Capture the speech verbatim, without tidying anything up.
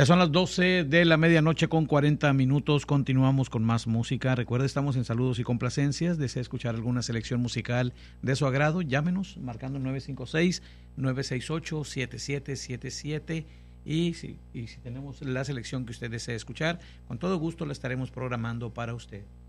Ya son las doce de la medianoche con cuarenta minutos. Continuamos con más música. Recuerda, estamos en saludos y complacencias. ¿Desea escuchar alguna selección musical de su agrado? Llámenos marcando nueve cinco seis, nueve seis ocho, siete siete siete siete. Y si, y si tenemos la selección que usted desea escuchar, con todo gusto la estaremos programando para usted.